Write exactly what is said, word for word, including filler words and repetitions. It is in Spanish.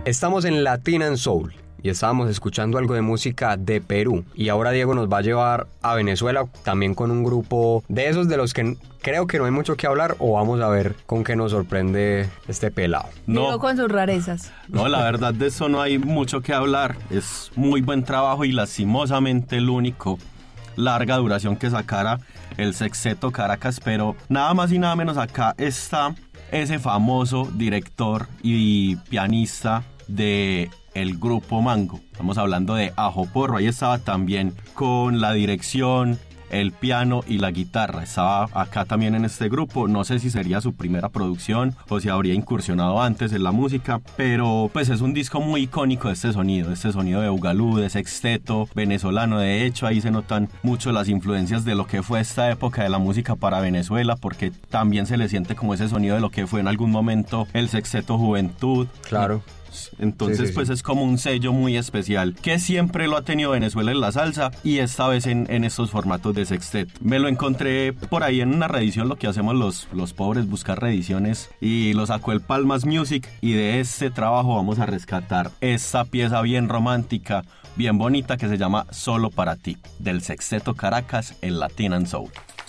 Estamos en Latin and Soul y estábamos escuchando algo de música de Perú. Y ahora Diego nos va a llevar a Venezuela también con un grupo de esos de los que creo que no hay mucho que hablar, o vamos a ver con qué nos sorprende este pelado. No, Diego con sus rarezas. No, la verdad de eso no hay mucho que hablar. Es muy buen trabajo y lastimosamente el único larga duración que sacara el Sexteto Caracas, pero nada más y nada menos acá está ese famoso director y pianista de el grupo Mango. Estamos hablando de Ajo Porro. Ahí estaba también con la dirección, el piano y la guitarra. Estaba acá también en este grupo. No sé si sería su primera producción o si habría incursionado antes en la música, pero pues es un disco muy icónico de este sonido, este sonido de bugalú, de sexteto venezolano. De hecho, ahí se notan mucho las influencias de lo que fue esta época de la música para Venezuela, porque también se le siente como ese sonido de lo que fue en algún momento el Sexteto Juventud. Claro. Entonces sí, sí, sí. pues es como un sello muy especial que siempre lo ha tenido Venezuela en la salsa, y esta vez en, en estos formatos de sexteto. Me lo encontré por ahí en una reedición, lo que hacemos los, los pobres, buscar reediciones, y lo sacó el Palmas Music, y de este trabajo vamos a rescatar esta pieza bien romántica, bien bonita, que se llama Solo para ti, del Sexteto Caracas, el Latin and Soul.